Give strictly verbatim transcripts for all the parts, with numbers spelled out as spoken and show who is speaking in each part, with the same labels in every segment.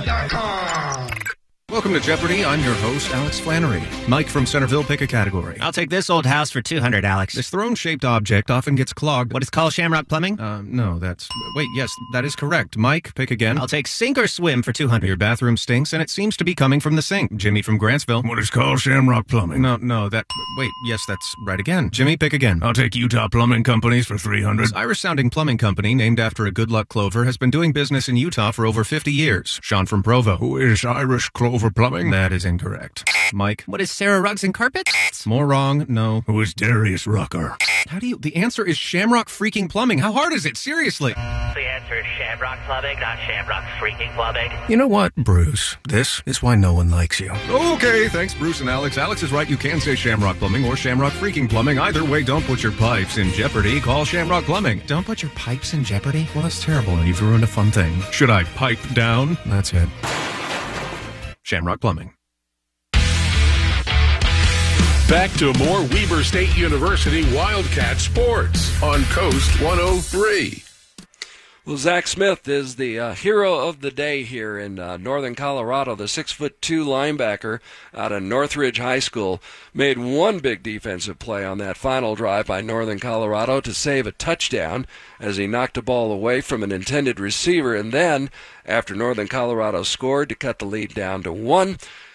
Speaker 1: Jeopardy dot com.
Speaker 2: Welcome to Jeopardy! I'm your host, Alex Flannery. Mike from Centerville, pick a category.
Speaker 3: I'll take this old house for two hundred, Alex.
Speaker 2: This throne-shaped object often gets clogged.
Speaker 3: What is called Shamrock Plumbing?
Speaker 2: Uh, no, that's... Wait, yes, that is correct. Mike, pick again.
Speaker 3: I'll take Sink or Swim for two hundred.
Speaker 2: Your bathroom stinks, and it seems to be coming from the sink. Jimmy from Grantsville.
Speaker 4: What is called Shamrock Plumbing?
Speaker 2: No, no, that... Wait, yes, that's right again. Jimmy, pick again.
Speaker 4: I'll take Utah Plumbing Companies for three hundred.
Speaker 2: This Irish-sounding plumbing company, named after a good luck clover, has been doing business in Utah for over fifty years. Sean from Provo.
Speaker 4: Who is Irish Clover Plumbing?
Speaker 2: That is incorrect. Mike.
Speaker 3: What is Sarah Rugs and Carpets?
Speaker 2: More wrong. No.
Speaker 4: Who is Darius Rucker?
Speaker 2: How do you... The answer is Shamrock freaking Plumbing. How hard is it? Seriously.
Speaker 5: The answer is Shamrock Plumbing, not Shamrock freaking Plumbing.
Speaker 4: You know what, Bruce? This is why no one likes you.
Speaker 2: Okay, thanks, Bruce and Alex. Alex is right. You can say Shamrock Plumbing or Shamrock freaking Plumbing. Either way, don't put your pipes in jeopardy. Call Shamrock Plumbing. Don't put your pipes in jeopardy? Well, that's terrible, and you've ruined a fun thing. Should I pipe down? That's it. Shamrock Plumbing.
Speaker 6: Back to more Weber State University Wildcat sports on Coast one oh three.
Speaker 7: Well, Zach Smith is the uh, hero of the day here in uh, northern Colorado. The six foot two linebacker out of Northridge High School made one big defensive play on that final drive by Northern Colorado to save a touchdown as he knocked a ball away from an intended receiver. And then, after Northern Colorado scored to cut the lead down to one,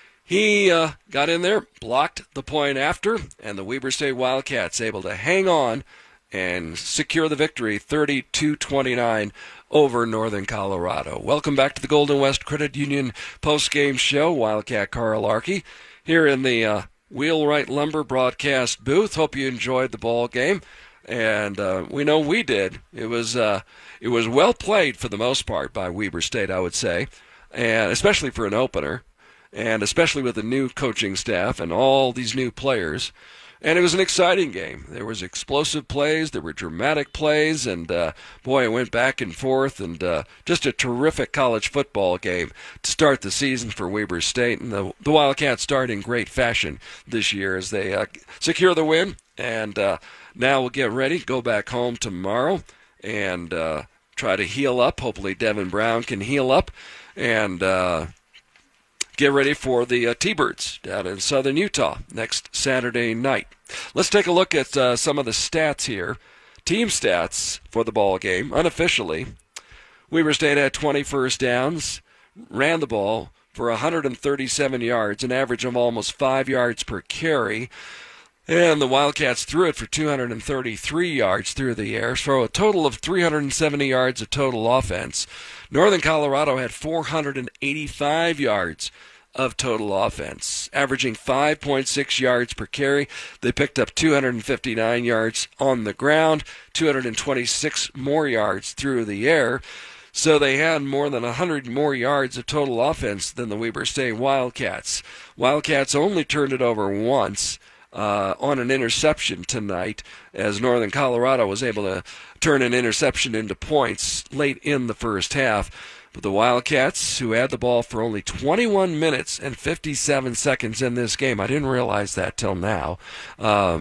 Speaker 7: he uh, got in there, blocked the point after, and the Weber State Wildcats able to hang on and secure the victory thirty-two twenty-nine over Northern Colorado. Welcome back to the Golden West Credit Union post-game show. Wildcat Carl Larkey here in the uh, Wheelwright Lumber broadcast booth. Hope you enjoyed the ball game, and uh, we know we did. It was uh, it was well played for the most part by Weber State, I would say, and especially for an opener. And especially with the new coaching staff and all these new players. And it was an exciting game. There was explosive plays, there were dramatic plays, and uh, boy, it went back and forth, and uh, just a terrific college football game to start the season for Weber State. And the, the Wildcats start in great fashion this year as they uh, secure the win. And uh, now we'll get ready, go back home tomorrow, and uh, try to heal up. Hopefully Devin Brown can heal up, and Uh, get ready for the uh, T-Birds down in southern Utah next Saturday night. Let's take a look at uh, some of the stats here. Team stats for the ball game, unofficially. Weber State had twenty first downs, ran the ball for one hundred thirty-seven yards, an average of almost five yards per carry. And the Wildcats threw it for two hundred thirty-three yards through the air, so a total of three hundred seventy yards of total offense. Northern Colorado had four hundred eighty-five yards of total offense, averaging five point six yards per carry. They picked up two hundred fifty-nine yards on the ground, two hundred twenty-six more yards through the air. So they had more than one hundred more yards of total offense than the Weber State Wildcats. Wildcats only turned it over once. Uh, on an interception tonight, as Northern Colorado was able to turn an interception into points late in the first half. But the Wildcats, who had the ball for only twenty-one minutes and fifty-seven seconds in this game, I didn't realize that till now. Uh,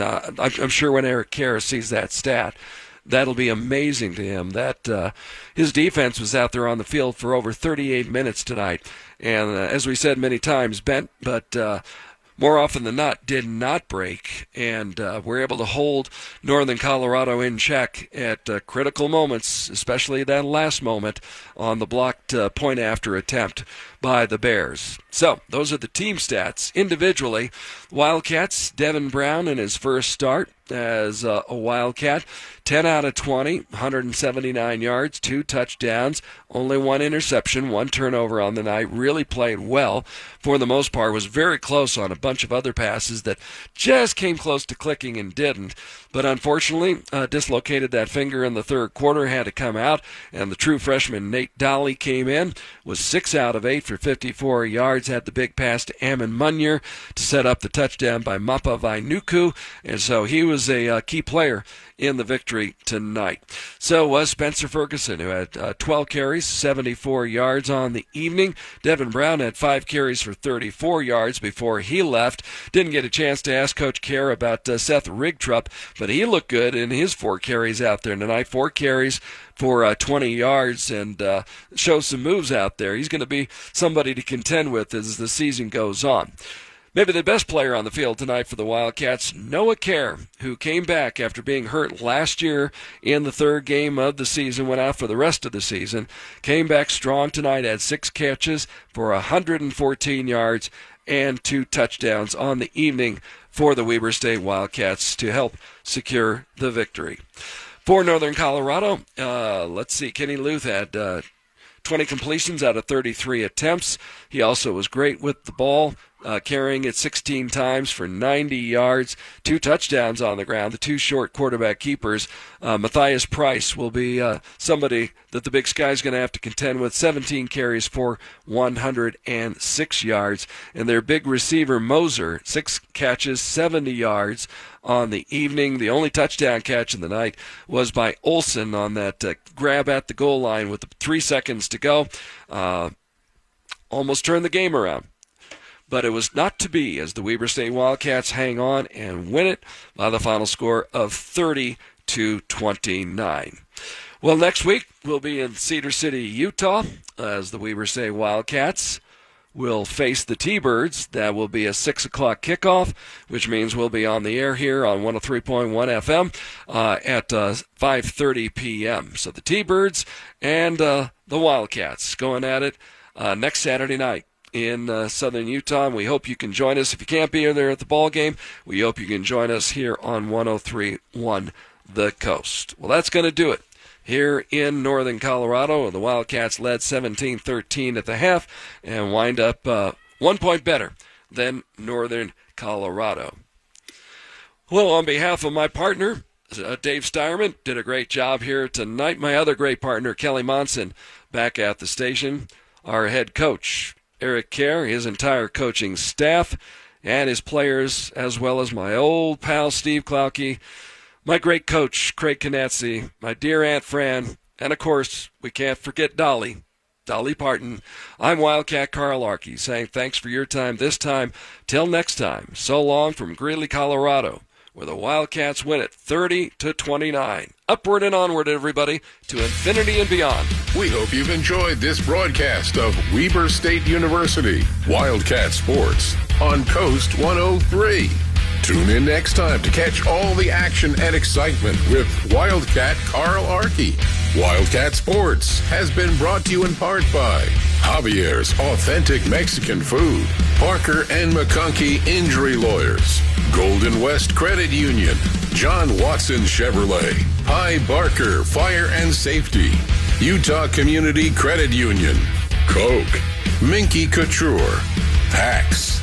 Speaker 7: I'm sure when Eric Karras sees that stat, that'll be amazing to him that uh, his defense was out there on the field for over thirty-eight minutes tonight. And uh, as we said many times, bent, but uh, more often than not, did not break, and uh, were able to hold Northern Colorado in check at uh, critical moments, especially that last moment on the blocked uh, point-after attempt by the Bears. So, those are the team stats. Individually, Wildcats, Devin Brown in his first start as uh, a Wildcat, ten out of twenty, one hundred seventy-nine yards, two touchdowns, only one interception, one turnover on the night. Really played well for the most part. Was very close on a bunch of other passes that just came close to clicking and didn't. But unfortunately, uh, dislocated that finger in the third quarter, had to come out, and the true freshman Nate Dolly came in, was six out of eight for fifty-four yards, had the big pass to Ammon Munier to set up the touchdown by Mapa Vainuku, and so he was a uh, key player in the victory tonight. So was Spencer Ferguson, who had uh, twelve carries, seventy-four yards on the evening. Devin Brown had five carries for thirty-four yards before he left. Didn't get a chance to ask Coach Kerr about uh, Seth Rigtrup, but he looked good in his four carries out there tonight. Four carries for uh, twenty yards and uh, show some moves out there. He's going to be somebody to contend with as the season goes on. Maybe the best player on the field tonight for the Wildcats, Noah Kerr, who came back after being hurt last year in the third game of the season, went out for the rest of the season, came back strong tonight, had six catches for one hundred fourteen yards and two touchdowns on the evening for the Weber State Wildcats to help secure the victory. For Northern Colorado, uh, let's see, Kenny Luth had uh, twenty completions out of thirty-three attempts. He also was great with the ball, uh, carrying it sixteen times for ninety yards, two touchdowns on the ground. The two short quarterback keepers, uh, Matthias Price will be uh, somebody that the Big Sky is going to have to contend with, seventeen carries for one hundred six yards. And their big receiver, Moser, six catches, seventy yards on the evening. The only touchdown catch in the night was by Olsen on that uh, grab at the goal line with three seconds to go. Uh, almost turned the game around. But it was not to be as the Weber State Wildcats hang on and win it by the final score of thirty to twenty-nine. Well, next week we'll be in Cedar City, Utah, as the Weber State Wildcats will face the T-Birds. That will be a six o'clock kickoff, which means we'll be on the air here on one oh three point one F M uh, at uh, five thirty p.m. So the T-Birds and uh, the Wildcats going at it uh, next Saturday night in uh, southern Utah, and we hope you can join us. If you can't be there at the ball game, we hope you can join us here on one oh three point one The Coast. Well, that's going to do it here in northern Colorado. The Wildcats led seventeen thirteen at the half and wind up uh, one point better than northern Colorado. Well, on behalf of my partner, uh, Dave Steierman, did a great job here tonight. My other great partner, Kelly Monson, back at the station. Our head coach, Eric Kerr, his entire coaching staff, and his players, as well as my old pal Steve Klauke, my great coach, Craig Canazzi, my dear Aunt Fran, and of course, we can't forget Dolly, Dolly Parton. I'm Wildcat Carl Arkey, saying thanks for your time this time. Till next time, so long from Greeley, Colorado, where the Wildcats win it thirty to twenty-nine. Upward and onward, everybody, to infinity and beyond.
Speaker 6: We hope you've enjoyed this broadcast of Weber State University Wildcat Sports on Coast one oh three. Tune in next time to catch all the action and excitement with Wildcat Carl Arkey. Wildcat Sports has been brought to you in part by Javier's Authentic Mexican Food, Parker and McConkey Injury Lawyers, Golden West Credit Union, John Watson Chevrolet, Pi Barker Fire and Safety, Utah Community Credit Union, Coke, Minky Couture, Pax,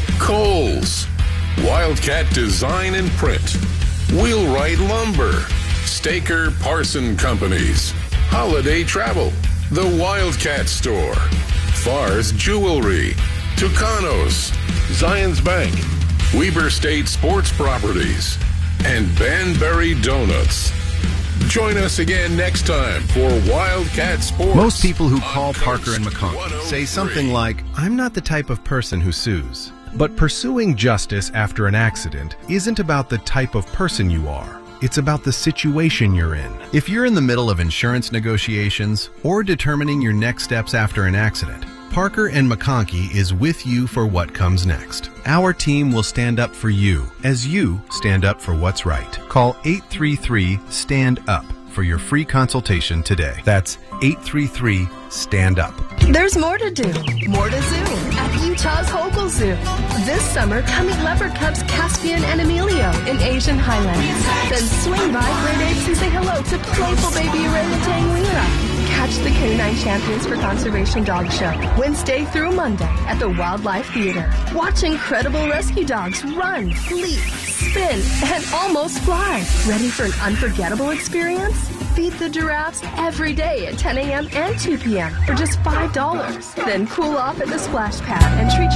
Speaker 6: Kohl's, Wildcat Design and Print, Wheelwright Lumber, Staker Parson Companies, Holiday Travel, The Wildcat Store, Farr's Jewelry, Tucanos, Zions Bank, Weber State Sports Properties, and Banbury Donuts. Join us again next time for Wildcat Sports.
Speaker 1: Most people who call Parker and McConkey say something like, "I'm not the type of person who sues." But pursuing justice after an accident isn't about the type of person you are. It's about the situation you're in. If you're in the middle of insurance negotiations or determining your next steps after an accident, Parker and McConkey is with you for what comes next. Our team will stand up for you as you stand up for what's right. Call eight three three, STAND UP for your free consultation today. That's eight three three, STAND UP.
Speaker 8: There's more to do, more to zoo at Utah's Hogle Zoo. This summer, come meet leopard cubs Caspian and Emilio in Asian Highlands. Then swing by Great Apes and say hello to playful baby orangutan Lira. Catch the Canine Champions for Conservation Dog Show Wednesday through Monday at the Wildlife Theater. Watch incredible rescue dogs run, leap, spin, and almost fly. Ready for an unforgettable experience? Feed the giraffes every day at ten a.m. and two p.m. for just five dollars. Then cool off at the splash pad and treat